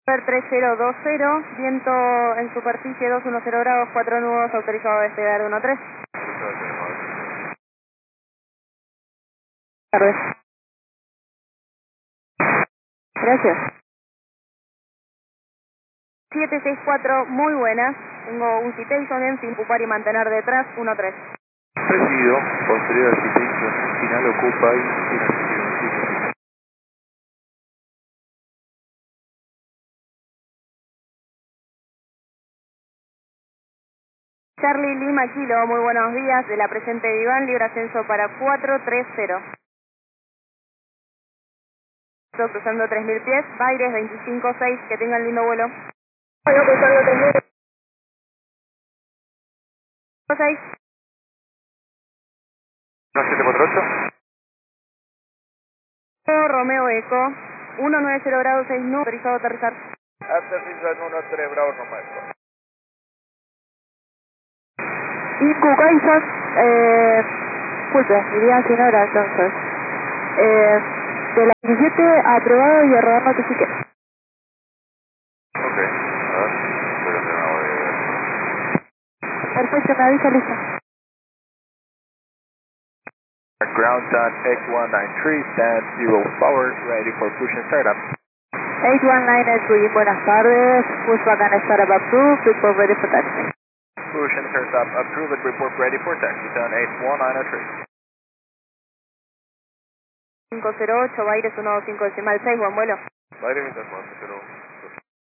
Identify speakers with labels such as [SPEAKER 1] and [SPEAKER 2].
[SPEAKER 1] Super 3020, viento en superficie 210 grados, 4 nudos, autorizado a despegar 13. Tardes. Gracias. 764, muy buenas. Tengo un citation en sin ocupar y mantener detrás, 13.
[SPEAKER 2] Recibido, posterior al citation, final ocupa y final.
[SPEAKER 1] Charlie Lima Kilo, muy buenos días. De la presente Iván, libre ascenso para 430. Estoy cruzando 3000 pies, Baires 256, que tengan lindo vuelo. Estoy cruzando 3000. 6.
[SPEAKER 2] 1748.
[SPEAKER 1] Romeo Eco, 190 grados 6 nudos, autorizado a aterrizar.
[SPEAKER 2] After Season 13 Bravo Romeo.
[SPEAKER 1] Incu Kaisas, disculpe, iría sin hora entonces. De la 17, aprobado y a rodar notifique.
[SPEAKER 2] Ok, a ver, espero que me voy a ver.
[SPEAKER 1] Perfecto, me avisa listo.
[SPEAKER 2] Ground on X193, stand 0 power, ready for push and startup.
[SPEAKER 1] 8193, buenas tardes. Push button startup approved, report ready for taxi.
[SPEAKER 2] Push and startup approved, report ready for taxi, on X1903.
[SPEAKER 1] 508, Baires 125 decimal 6, buen vuelo.
[SPEAKER 2] Baile 120.